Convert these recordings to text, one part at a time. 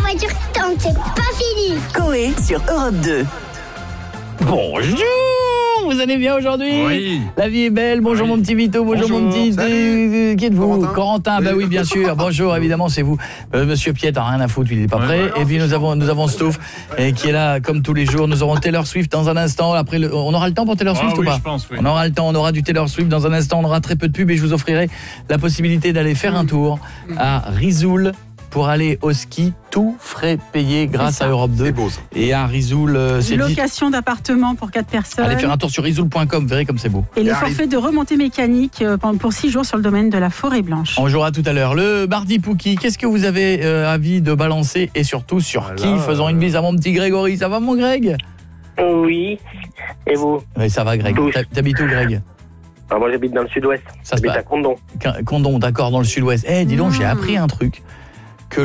voiture tente, c'est pas fini. Coé sur Europe 2. Bonjour, vous allez bien aujourd'hui? Oui. La vie est belle. Bonjour mon petit Vito, bonjour mon petit... Qui êtes-vous? Corentin, bah oui, bien sûr. Bonjour, évidemment, c'est vous. Monsieur Piet, t'as rien à foutre, il n'est pas prêt. Et puis nous avons Stouff qui est là comme tous les jours. Nous aurons Taylor Swift dans un instant. Après, on aura le temps pour Taylor Swift ou pas? Je pense, oui. On aura le temps, on aura du Taylor Swift dans un instant. On aura très peu de pub et je vous offrirai la possibilité d'aller faire un tour à Risoul pour aller au ski, tout frais payé grâce à Europe 2. C'est beau ça. Et à Risoul, c'est location d'appartement pour 4 personnes. Allez faire un tour sur risoul.com, vous verrez comme c'est beau. Et les forfaits de remontée mécanique pour 6 jours sur le domaine de la Forêt Blanche. On jouera tout à l'heure. Le mardi Pouki, qu'est-ce que vous avez envie de balancer et surtout sur qui? Faisons une bise à mon petit Grégory. Ça va mon Greg? Oui. Et vous? Oui, ça va Greg. T'habites où Greg? Moi j'habite dans le sud-ouest. J'habite à Condon. Condon, d'accord, dans le sud-ouest. Dis donc, j'ai appris un truc. Que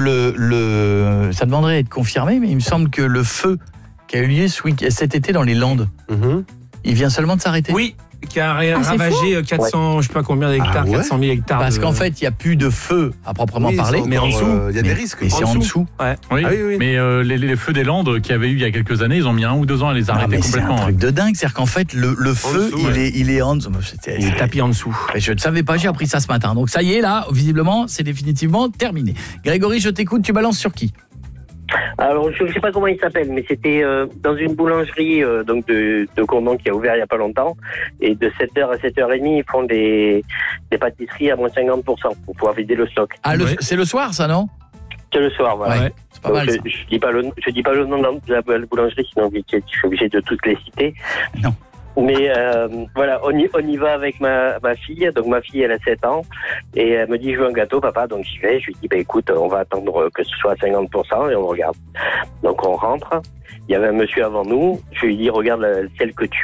ça demanderait à être confirmé, mais il me semble que le feu qui a eu lieu cet été dans les Landes, il vient seulement de s'arrêter. Oui, qui a ravagé 400, je sais pas combien d'hectares, 400 000 hectares. Parce qu'en fait, il n'y a plus de feu à proprement parler, mais en dessous, il y a des risques. Et c'est en dessous. Ouais. Oui. Mais les feux des Landes qu'il y avait eu il y a quelques années, ils ont mis 1 ou 2 ans à les arrêter complètement. C'est un truc de dingue, c'est-à-dire qu'en fait, le feu, il est en dessous. Il est tapis en dessous. Je ne savais pas, j'ai appris ça ce matin. Donc ça y est, là, visiblement, c'est définitivement terminé. Grégory, je t'écoute, tu balances sur qui? Alors, je ne sais pas comment il s'appelle, mais c'était dans une boulangerie donc de Condon qui a ouvert il n'y a pas longtemps. Et de 7h à 7h30, ils font des pâtisseries à moins 50% pour pouvoir vider le stock. Ah, c'est le soir, ça, non? C'est le soir, voilà. Ouais, c'est pas mal, ça. Je dis pas le nom de la boulangerie, sinon je suis obligé de toutes les citer. Non. Mais voilà, on y va avec ma fille. Donc ma fille, elle a 7 ans. Et elle me dit, je veux un gâteau, papa. Donc j'y vais. Je lui dis, écoute, on va attendre que ce soit à 50% et on regarde. Donc on rentre. Il y avait un monsieur avant nous. Je lui dis, regarde celle que tu